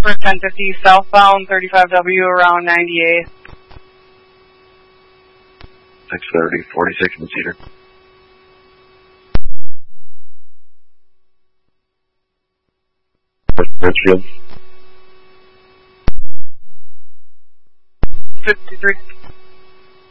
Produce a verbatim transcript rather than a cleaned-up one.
for ten fifty southbound thirty-five W around ninety-eight. six thirty, forty-six in Cedar. Richfield. fifty-three.